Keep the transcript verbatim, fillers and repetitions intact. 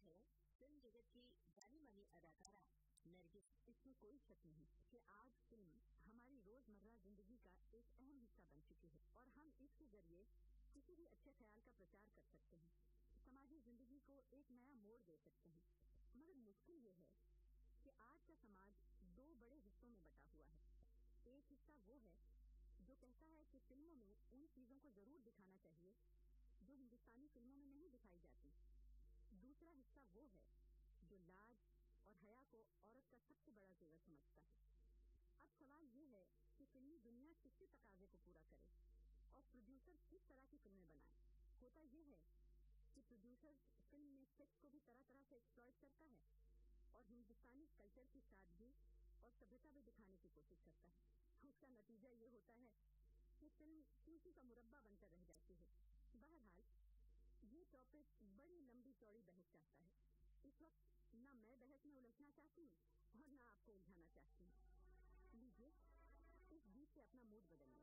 है फिल्म जगत की जानी मानी अदाकारा नरगिस। इसमें कोई शक नहीं कि आज फिल्म हमारी रोजमर्रा जिंदगी का एक अहम हिस्सा बन चुकी है और हम इसके जरिए किसी भी अच्छे ख्याल का प्रचार कर सकते हैं, समाजी जिंदगी को एक नया मोड़ दे सकते हैं। मगर मुश्किल ये है कि आज का समाज दो बड़े हिस्सों में बटा हुआ है। एक हिस्सा वो है जो कहता है कि फिल्मों में उन चीजों को जरूर दिखाना चाहिए जो हिंदुस्तानी फिल्मों में नहीं दिखाई जाती। दूसरा हिस्सा वो है जो लाज और हया को औरत का सबसे बड़ा जेवर समझता है। अब सवाल ये है कि फिल्मी दुनिया किसके तकाजे को पूरा करे और प्रोड्यूसर किस तरह की फिल्में बनाए। होता यह है कि प्रोड्यूसर फिल्म में सेक्स को भी तरह तरह से एक्सप्लॉइट करता है और हिंदुस्तानी कल्चर की सादगी और सभ्यता भी दिखाने की कोशिश करता है। उसका नतीजा ये होता है कि फिल्म सूची का मुरब्बा बनकर रह जाती है। बहरहाल ये टॉपिक बड़ी लंबी चौड़ी बहस चाहता है। इस वक्त न मैं बहस में उलझना चाहती हूँ और न आपको उलझाना चाहती हूँ। लीजिए इस गीत से अपना मूड बदलिए।